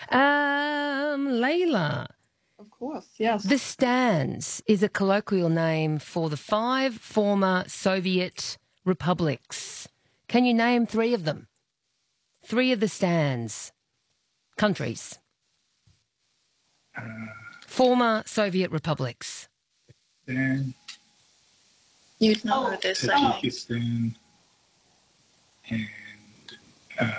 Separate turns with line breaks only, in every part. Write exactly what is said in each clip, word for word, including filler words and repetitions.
Um, Layla.
Of course, yes.
The Stans is a colloquial name for the five former Soviet republics. Can you name three of them? Three of the Stans. Countries.
Uh,
former Soviet republics.
Then
You'd know what they're saying.
Tajikistan and um,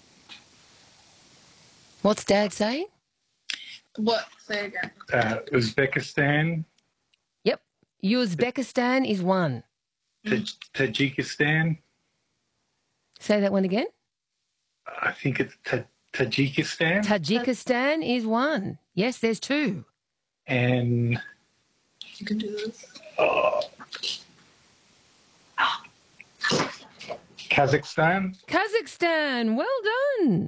What's Dad saying?
What? Say again.
uh, Uzbekistan,
Yep. Uzbekistan is one.
Taj- Tajikistan.
Say that one again.
I think it's Ta- Tajikistan.
Tajikistan is one. Yes, there's two.
And
You can do this.
oh, Kazakhstan.
Kazakhstan. Well done.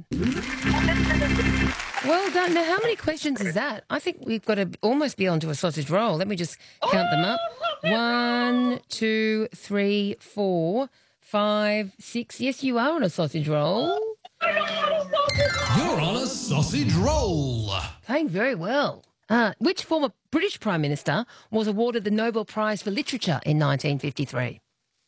Well done. Now, how many questions is that? I think we've got to almost be onto a sausage roll. Let me just count them up. One, two, three, four, five, six. Yes, you are on a sausage roll.
You're on a sausage roll.
Playing very well. Uh, which former British Prime Minister was awarded the Nobel Prize for Literature in nineteen fifty-three?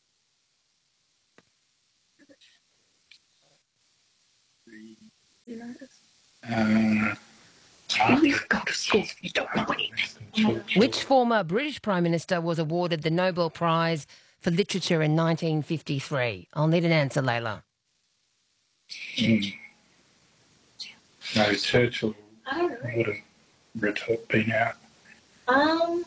Uh,
We've got to school. You don't know anything.
Which former British Prime Minister was awarded the Nobel Prize for Literature in nineteen fifty-three? I'll need an answer, Layla.
mm. No, Churchill
I don't know.
would have ret- been out.
Um.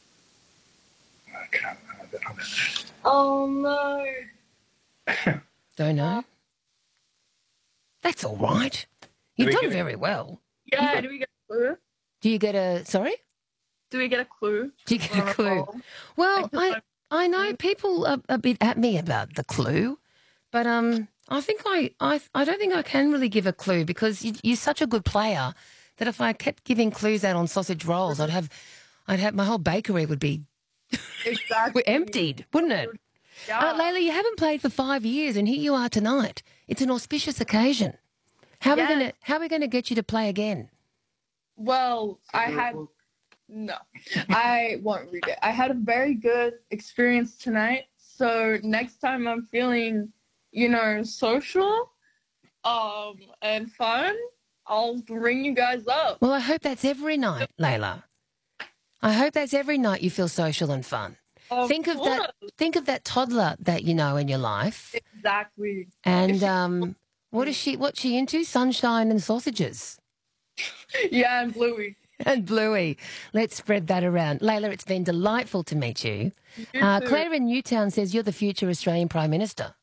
I can't remember. I don't know.
Oh no.
Don't know. That's all right. You've
we
done
get a-
very well.
Yeah. Do we get a clue?
Do you get a... Sorry?
Do we get a clue?
Do you get a clue? Well, I I know people are a bit at me about the clue, but um, I think I, I, I don't think I can really give a clue because you, you're such a good player that if I kept giving clues out on sausage rolls, I'd have, I'd have my whole bakery would be
Exactly.
emptied, wouldn't it?
Yeah.
Uh, Layla, you haven't played for five years, and here you are tonight. It's an auspicious occasion. How are
Yes.
we going to how are we going to get you to play again?
Well, I had no. I won't read it. I had a very good experience tonight. So next time I'm feeling, you know, social, um, and fun, I'll ring you guys up.
Well, I hope that's every night, Layla. I hope that's every night you feel social and fun.
Of
think of that.
course.
Think of that toddler that you know in your life,
Exactly.
and um, what is she? What's she into? Sunshine and sausages.
Yeah, and Bluey.
And Bluey. Let's spread that around. Layla, it's been delightful to meet you.
You
Uh,
too.
Claire in Newtown says you're the future Australian Prime Minister.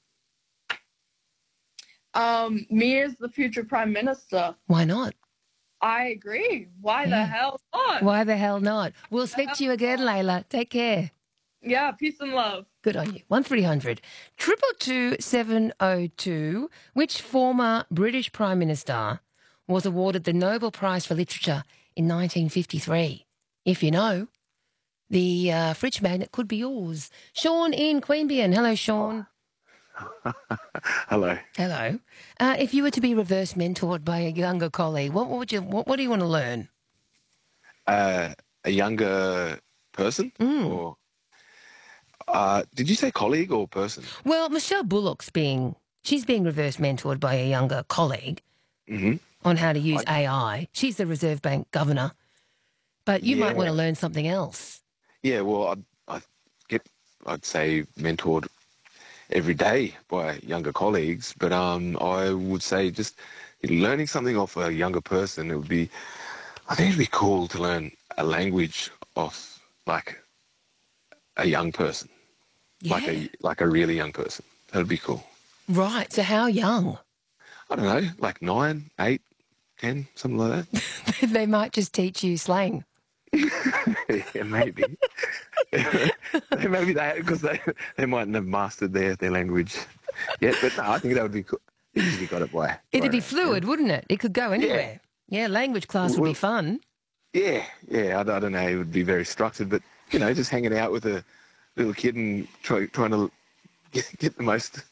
Um, me as the future prime minister.
Why not?
I agree. Why the
Yeah.
hell not?
Why the hell not? We'll speak to you again, Layla. Take care.
Yeah, peace and love.
Good on you. One three hundred triple two seven oh two. Which former British Prime Minister was awarded the Nobel Prize for Literature in nineteen fifty-three? If you know, the uh, fridge magnet could be yours. Sean in Queanbeyan. Hello, Sean.
Hello.
Hello. Uh, if you were to be reverse mentored by a younger colleague, what, what would you? What, what do you want to learn?
Uh, a younger person?
Mm.
Or uh, did you say colleague or person?
Well, Michelle Bullock's being she's being reverse mentored by a younger colleague
hmm
on how to use A I. She's the Reserve Bank governor, but you might
Yeah.
want to learn something else.
Yeah, well, I'd, I'd get, I'd say, mentored every day by younger colleagues, but um, I would say just learning something off a younger person, it would be, I think it'd be cool to learn a language off, like, a young person,
Yeah.
like a like a really young person. That'd be cool.
Right. So how young?
I don't know, like nine, eight, ten, something like that.
They might just teach you slang.
Yeah, maybe. Maybe they, because they, they mightn't have mastered their, their language yet. But no, I think that would be cool. If you got it by.
It'd be
by-
fluid, wouldn't it? It could go anywhere. Yeah, language class would be
Well-
fun.
Yeah, yeah. I, I don't know. It would be very structured, but you know, just hanging out with a little kid and try, trying to get, get the most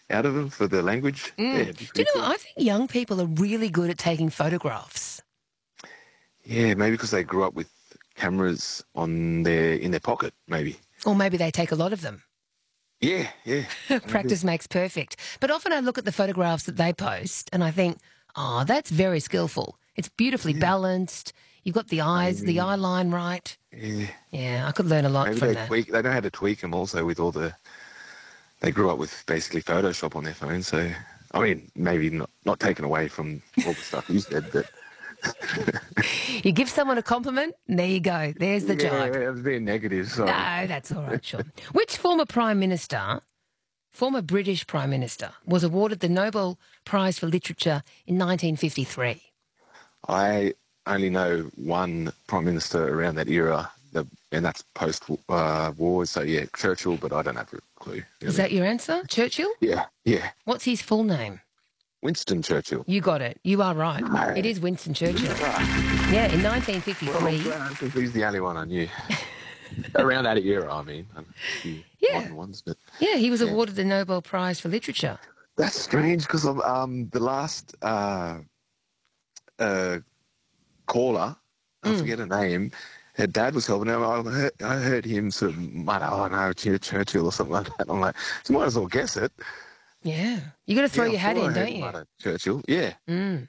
out of them for the language.
Mm.
Yeah, it'd
Do
be
you
pretty
know
cool.
what? I think young people are really good at taking photographs.
Yeah, maybe because they grew up with cameras on their in their pocket, maybe.
Or maybe they take a lot of them.
Yeah, yeah.
Practice makes perfect. But often I look at the photographs that they post and I think, oh, that's very skillful. It's beautifully
Yeah.
balanced. You've got the eyes, the
Maybe.
eye line right.
Yeah.
Yeah, I could learn a lot
Maybe
from
they
that.
tweak. They know how to tweak them also with all the. They grew up with basically Photoshop on their phone, so I mean, maybe not not taken away from all the stuff you said, but
You give someone a compliment, and there you go. There's the
yeah,
jibe.
it was being negative. Sorry.
No, that's all right, Sean. Which former Prime Minister, former British Prime Minister, was awarded the Nobel Prize for Literature in nineteen fifty-three?
I only know one prime minister around that era, the, and that's post-war. So yeah, Churchill, but I don't have a clue.
Is
really.
that your answer? Churchill?
Yeah, yeah,
What's his full name?
Winston Churchill.
You got it. You are right.
No.
It is Winston Churchill. Yeah, in nineteen fifty-three.
Well, he's the only one I knew around that era. I mean, a few
Yeah.
modern ones, but
Yeah, he was
Yeah.
awarded the Nobel Prize for Literature.
that's strange because of um the last uh uh caller, I
Mm.
forget her name. Her dad was helping her. I heard, I heard him sort of mutter, "Oh no, Ch- Churchill" or something like that. I'm like, you might as well guess it.
Yeah. You got to throw
Yeah,
your
I'm
hat
sure
in,
I heard
don't
him
you?
mutter Churchill, yeah.
Mm.